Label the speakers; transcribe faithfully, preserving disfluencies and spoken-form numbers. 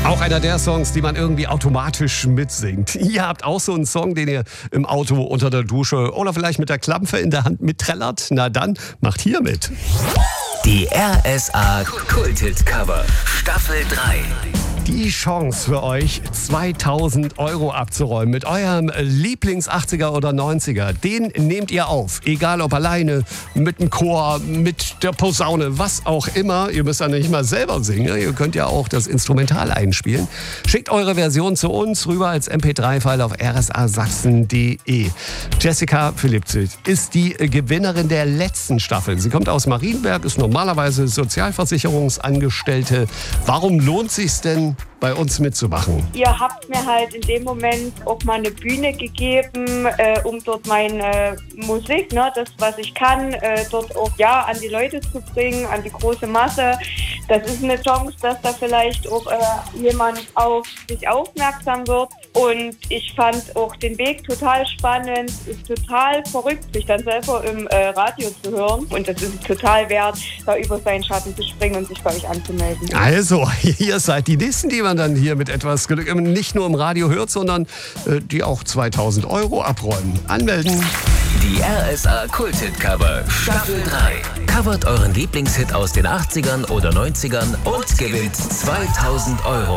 Speaker 1: Auch einer der Songs, die man irgendwie automatisch mitsingt. Ihr habt auch so einen Song, den ihr im Auto, unter der Dusche oder vielleicht mit der Klampfe in der Hand mitträllert? Na dann, macht hier mit.
Speaker 2: Die R S A Kulthit Cover Staffel drei.
Speaker 1: Die Chance für euch, zweitausend Euro abzuräumen mit eurem Lieblings-achtziger oder neunziger. Den nehmt ihr auf. Egal ob alleine, mit dem Chor, mit der Posaune, was auch immer. Ihr müsst ja nicht mal selber singen. Ihr könnt ja auch das Instrumental einspielen. Schickt eure Version zu uns rüber als M P drei File auf r s a sachsen punkt d e. Jessica Philippsüth ist die Gewinnerin der letzten Staffel. Sie kommt aus Marienberg, ist normalerweise Sozialversicherungsangestellte. Warum lohnt es sich denn, bei uns mitzumachen?
Speaker 3: Ihr habt mir halt in dem Moment auch mal eine Bühne gegeben, äh, um dort meine Musik, ne, das, was ich kann, äh, dort auch ja an die Leute zu bringen, an die große Masse. Das ist eine Chance, dass da vielleicht auch äh, jemand auf sich aufmerksam wird. Und ich fand auch den Weg total spannend, ist total verrückt, sich dann selber im äh, Radio zu hören. Und das ist total wert, da über seinen Schatten zu springen und sich bei euch anzumelden.
Speaker 1: Also, ihr seid die Nächsten, die man dann hier mit etwas Glück nicht nur im Radio hört, sondern äh, die auch zweitausend Euro abräumen. Anmelden.
Speaker 2: Die R S A Kulthit Cover Staffel drei. Covert euren Lieblingshit aus den achtzigern oder neunzigern und gewinnt zweitausend Euro.